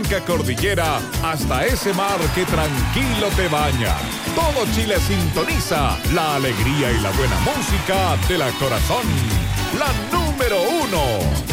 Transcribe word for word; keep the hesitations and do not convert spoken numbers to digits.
magnífica cordillera hasta ese mar que tranquilo te baña. Todo Chile sintoniza la alegría y la buena música de la Corazón. La número uno.